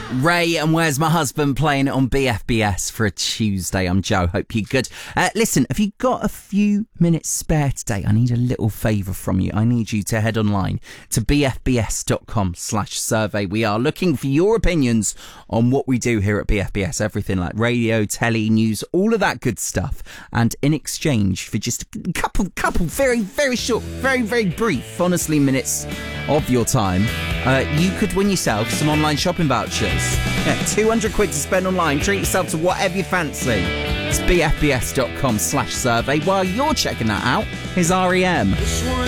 Ray and Where's My Husband playing it on BFBS for a Tuesday. I'm Joe. Hope you're good. Listen, have you got a few minutes spare today? I need a little favour from you. I need you to head online to bfbs.com/survey. We are looking for your opinions on what we do here at BFBS. Everything like radio, telly, news, all of that good stuff. And in exchange for just a couple very, very short, very, very brief, honestly, minutes of your time, you could win yourself some online shopping vouchers. Yeah, 200 quid to spend online. Treat yourself to whatever you fancy. It's bfbs.com/survey. While you're checking that out, here's REM. This one